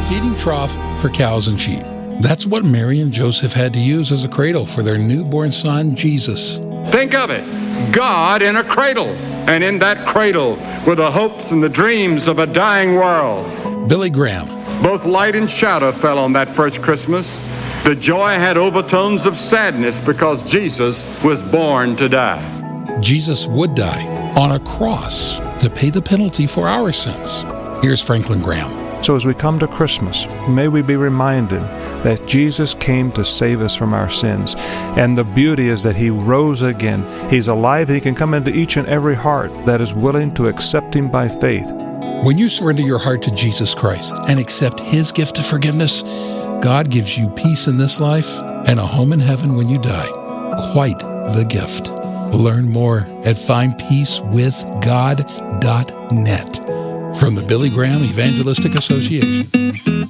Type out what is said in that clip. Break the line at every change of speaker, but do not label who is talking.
feeding trough for cows and sheep. That's what Mary and Joseph had to use as a cradle for their newborn son, Jesus.
Think of it, God in a cradle, and in that cradle were the hopes and the dreams of a dying world.
Billy Graham.
Both light and shadow fell on that first Christmas. The joy had overtones of sadness because Jesus was born to die.
Jesus would die on a cross to pay the penalty for our sins. Here's Franklin Graham.
So as we come to Christmas, may we be reminded that Jesus came to save us from our sins. And the beauty is that He rose again. He's alive. He can come into each and every heart that is willing to accept Him by faith.
When you surrender your heart to Jesus Christ and accept His gift of forgiveness, God gives you peace in this life and a home in heaven when you die. Quite the gift. Learn more at findpeacewithgod.net. From the Billy Graham Evangelistic Association.